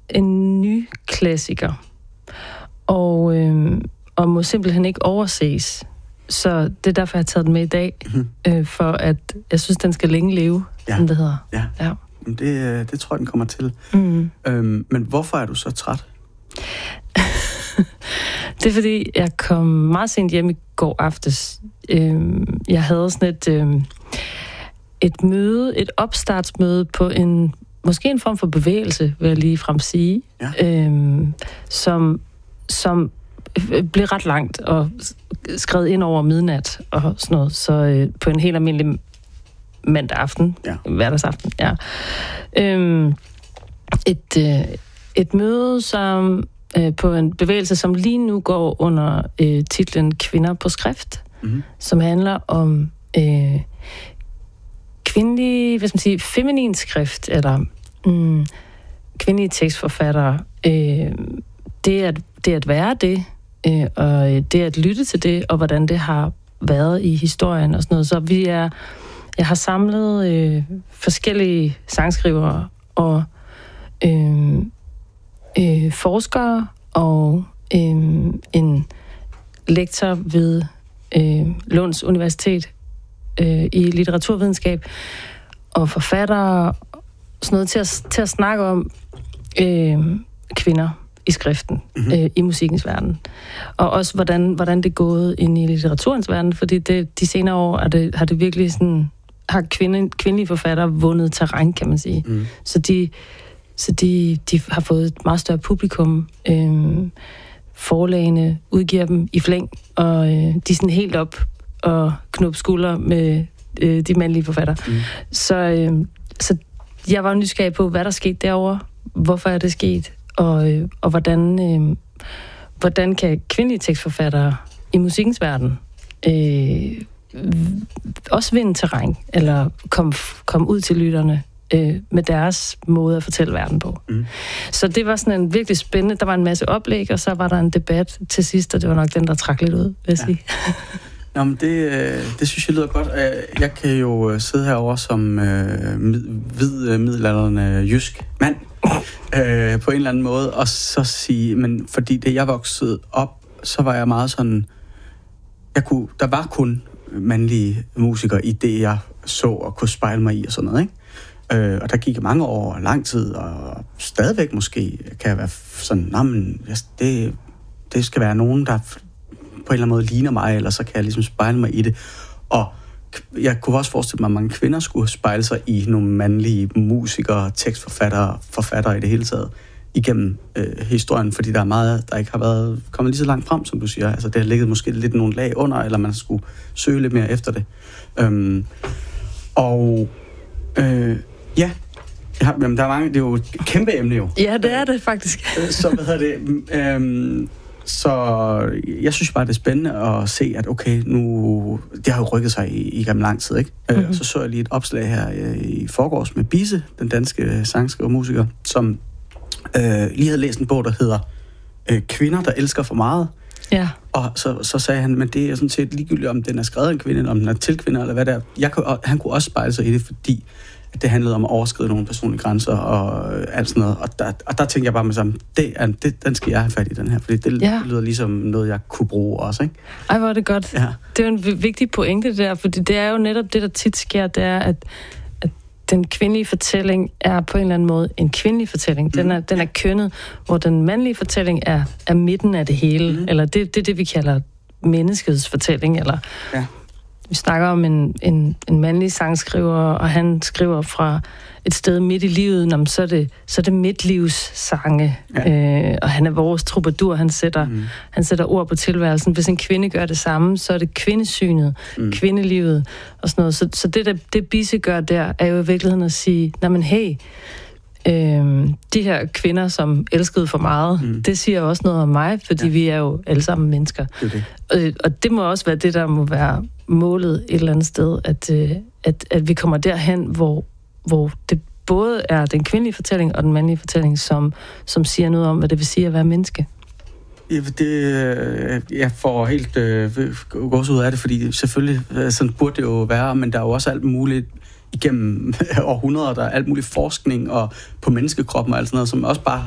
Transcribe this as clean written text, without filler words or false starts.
en ny klassiker, og må simpelthen ikke overses. Så det er derfor, jeg har taget den med i dag, for at jeg synes, den skal længe leve, som det hedder. Ja. Det tror jeg, den kommer til. Men hvorfor er du så træt? Det er, fordi jeg kom meget sent hjem i går aftes. Jeg havde sådan et møde, et opstartsmøde på måske en form for bevægelse, vil jeg lige frem sige, som blev ret langt og skrevet ind over midnat og sådan noget, så på en helt almindelig mandag aften, hverdagsaften, et møde, som på en bevægelse, som lige nu går under titlen Kvinder på skrift, som handler om kvindelig, hvad skal man sige, feminin skrift, eller kvindelige tekstforfattere. Det at være det, og det at lytte til det, og hvordan det har været i historien og sådan noget. Så jeg har samlet forskellige sangskrivere og forskere og en lektor ved Lunds Universitet i litteraturvidenskab og forfattere, sådan noget til at snakke om kvinder i skriften, i musikkens verden. Og også, hvordan det er gået ind i litteraturens verden, fordi de senere år har det virkelig sådan, har kvindelige forfattere vundet terræn, kan man sige. Så de har fået et meget større publikum. Forlagene udgiver dem i flæng, og de er sådan helt op og knup skulder med de mandlige forfattere. Så jeg var nysgerrig på, hvad der skete derovre, hvorfor er det sket, og hvordan kan kvindelige tekstforfattere i musikkens verden også vinde terræn, eller komme ud til lytterne med deres måde at fortælle verden på. Så det var sådan en virkelig spændende, der var en masse oplæg, og så var der en debat til sidst, og det var nok den, der trak lidt ud, vil jeg sige. Nå, men det synes jeg lyder godt. Jeg kan jo sidde herovre som hvid middelaldrende jysk mand, på en eller anden måde, og så sige, men fordi det jeg voksede op, så var jeg meget sådan, der var kun mandlige musikere i det, jeg så og kunne spejle mig i og sådan noget, ikke? Og der gik mange år og lang tid, og stadigvæk måske kan jeg være sådan, men det skal være nogen, der på en eller anden måde ligner mig, eller så kan jeg ligesom spejle mig i det. Og jeg kunne også forestille mig, at mange kvinder skulle spejle sig i nogle mandlige musikere, tekstforfattere, forfattere i det hele taget, igennem historien, fordi der er meget, der ikke har været kommet lige så langt frem, som du siger. Altså, det har ligget måske lidt nogle lag under, eller man skulle søge lidt mere efter det. Jamen, der er mange, det er jo et kæmpe emne jo. Ja, det er det faktisk. Så hvad hedder det? Så jeg synes bare, det er spændende at se, at okay, nu, det har jo rykket sig i gennem lang tid, ikke? Så jeg lige et opslag her i forgårs med Bisse, den danske sangskriver og musiker, som lige havde læst en bog, der hedder Kvinder, der elsker for meget. Ja. Og så sagde han, men det er sådan set ligegyldigt, om den er skrevet af en kvinde, eller om den er til kvinder, eller hvad det er. Han kunne også spejle sig i det, fordi det handlede om at overskride nogle personlige grænser og alt sådan noget. Og der tænkte jeg bare med sammen, den skal jeg have fat i, den her, fordi det lyder ligesom noget, jeg kunne bruge også, ikke? Ej, hvor er det godt. Ja. Det er jo en vigtig pointe der, fordi det er jo netop det, der tit sker, det er, at den kvindelige fortælling er på en eller anden måde en kvindelig fortælling. Den er kønnet, hvor den mandlige fortælling er midten af det hele. Eller det er det, vi kalder menneskets fortælling. Eller vi snakker om en mandlig sangskriver, og han skriver fra et sted midt i livet, så er det midtlivssange. Og han er vores troubadour, han sætter ord på tilværelsen. Hvis en kvinde gør det samme, så er det kvindesynet, kvindelivet og sådan noget. Så det Bisse gør der, er jo i virkeligheden at sige, de her kvinder, som elskede for meget, det siger også noget om mig, fordi vi er jo alle sammen mennesker. Og det må også være det, der må være målet et eller andet sted, at vi kommer derhen, hvor det både er den kvindelige fortælling og den mandlige fortælling, som siger noget om, hvad det vil sige at være menneske. Ja, jeg får helt gåsehud af det, fordi selvfølgelig, sådan burde det jo være, men der er jo også alt muligt igennem århundreder, der er alt muligt forskning og på menneskekroppen og alt sådan noget, som også bare